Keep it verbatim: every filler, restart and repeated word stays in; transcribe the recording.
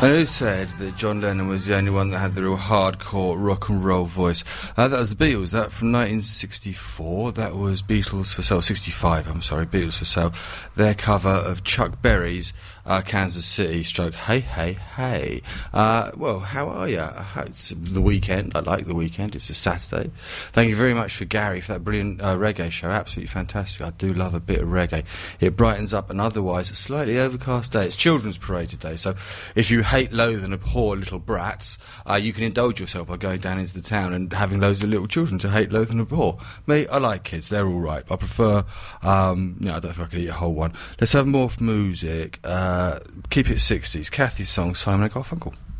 And who said that John Lennon was the only one that had the real hardcore rock and roll voice? Uh, that was the Beatles. That from nineteen sixty-four. That was Beatles for Sale. sixty-five, I'm sorry, Beatles for Sale. Their cover of Chuck Berry's uh, Kansas City stroke Hey Hey Hey. Uh, well, how are you? It's the weekend. I like the weekend. It's a Saturday. Thank you very much for Gary for that brilliant uh, reggae show. Absolutely fantastic. I do love a bit of reggae. It brightens up an otherwise slightly overcast day. It's Children's Parade today, so if you hate, loathe and abhor little brats, uh, you can indulge yourself by going down into the town and having loads of little children to hate, loathe and abhor. Me, I like kids. They're all right. I prefer, um, you know, I don't know if I could eat a whole one. Let's have more music. Uh, keep it sixties. Kathy's song, Simon and Garfunkel.